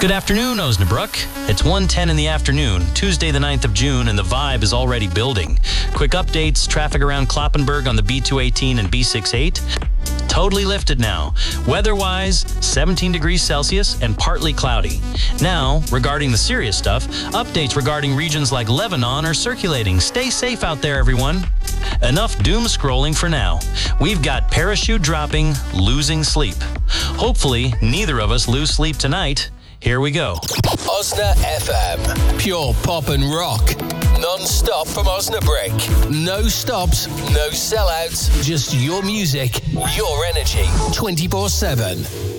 Good afternoon, Osnabrück. It's 1:10 in the afternoon, Tuesday the 9th of June, and the vibe is already building. Quick updates, traffic around Kloppenburg on the B218 and B68. Totally lifted now. Weather-wise, 17 degrees Celsius and partly cloudy. Now, regarding the serious stuff, updates regarding regions like Lebanon are circulating. Stay safe out there, everyone. Enough doom scrolling for now. We've got parachute dropping, losing sleep. Hopefully, neither of us lose sleep tonight. Here we go. Osna FM. Pure pop and rock. Non-stop from Osnabrück. No stops, no sellouts. Just your music, your energy. 24/7.